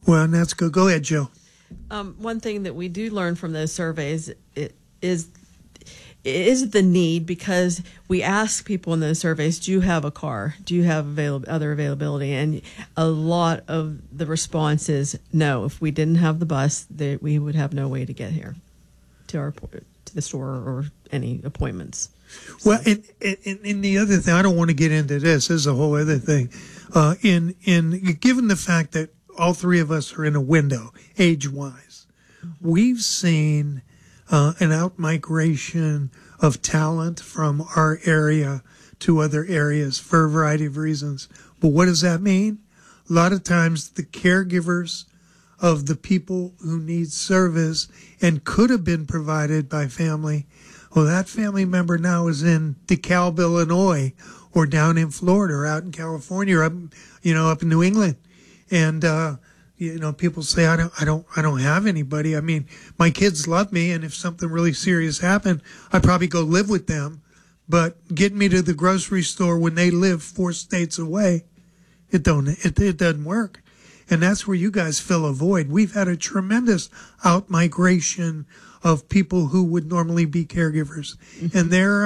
Well, and that's good. Go ahead, Joe. One thing that we do learn from those surveys is the need, because we ask people in those surveys, do you have a car? Do you have other availability? And a lot of the response is no. If we didn't have the bus, we would have no way to get here to the store or any appointments. Well, and the other thing, I don't want to get into this. This is a whole other thing. Given the fact that all three of us are in a window, age-wise, we've seen an out-migration of talent from our area to other areas for a variety of reasons. But what does that mean? A lot of times the caregivers of the people who need service and could have been provided by family, well, that family member now is in DeKalb, Illinois, or down in Florida, or out in California, or up in New England. And, people say, I don't have anybody. I mean, my kids love me, and if something really serious happened, I'd probably go live with them. But getting me to the grocery store when they live 4 states away, it doesn't work. And that's where you guys fill a void. We've had a tremendous out-migration of people who would normally be caregivers. Mm-hmm. And they're,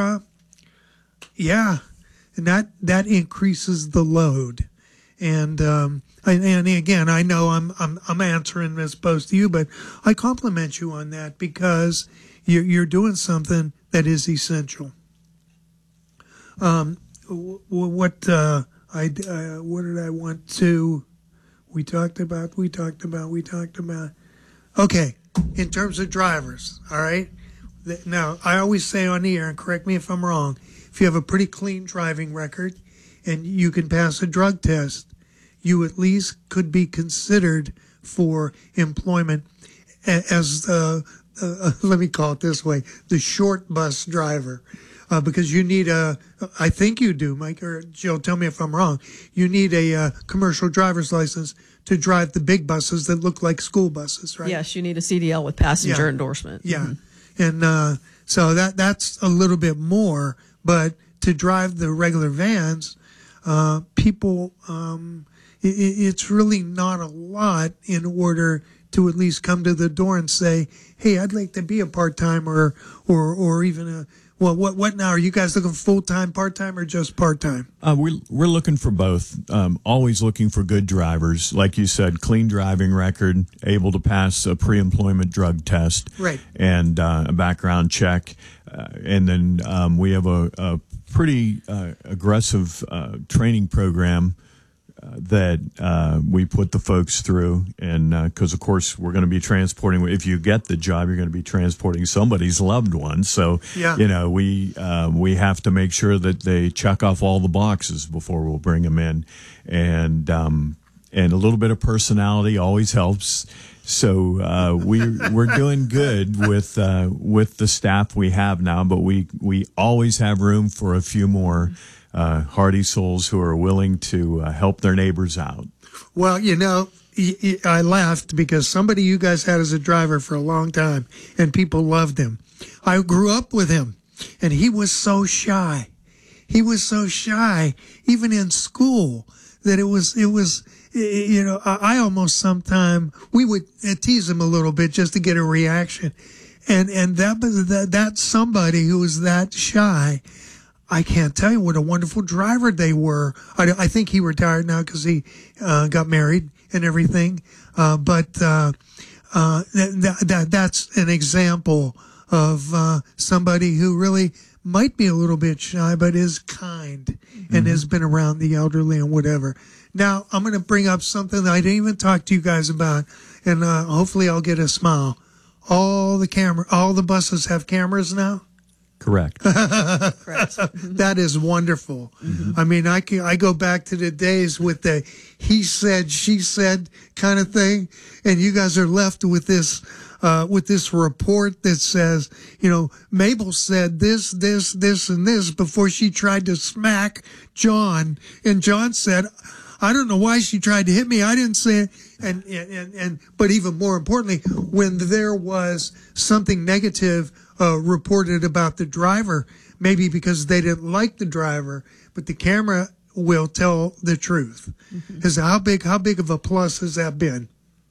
and that increases the load. And again, I know I'm answering as opposed to you, but I compliment you on that because you're doing something that is essential. What did I want to? We talked about. Okay, in terms of drivers, all right. Now, I always say on the air, and correct me if I'm wrong, if you have a pretty clean driving record and you can pass a drug test, you at least could be considered for employment as, let me call it this way, the short bus driver. Because you need I think you do, Mike, or Jill, tell me if I'm wrong, you need a commercial driver's license to drive the big buses that look like school buses, right? Yes, you need a CDL with passenger endorsement. Yeah. Mm-hmm. And so that's a little bit more, but to drive the regular vans, people, it's really not a lot in order to at least come to the door and say, hey, I'd like to be a part-time or even a, well, what now? Are you guys looking full-time, part-time, or just part-time? We're looking for both. Always looking for good drivers. Like you said, clean driving record, able to pass a pre-employment drug test. Right. And a background check. And then we have a pretty aggressive training program that we put the folks through, and because of course we're going to be transporting, if you get the job, you're going to be transporting somebody's loved one, so we have to make sure that they check off all the boxes before we'll bring them in, and a little bit of personality always helps. So we're doing good with the staff we have now, but we always have room for a few more hardy souls who are willing to help their neighbors out. Well, I laughed because somebody you guys had as a driver for a long time, and people loved him. I grew up with him, and he was so shy. He was so shy, even in school, that it was. I almost sometime we would tease him a little bit just to get a reaction, and that somebody who was that shy. I can't tell you what a wonderful driver they were. I think he retired now because he got married and everything. But that's an example of somebody who really might be a little bit shy, but is kind and has been around the elderly and whatever. Now, I'm going to bring up something that I didn't even talk to you guys about, and hopefully I'll get a smile. All the buses have cameras now? Correct. Correct. That is wonderful. Mm-hmm. I mean, I go back to the days with the he said, she said kind of thing, and you guys are left with this report that says, Mabel said this, and this before she tried to smack John, and John said, I don't know why she tried to hit me. I didn't say it. But even more importantly, when there was something negative reported about the driver, maybe because they didn't like the driver, but the camera will tell the truth. Mm-hmm. How big of a plus has that been?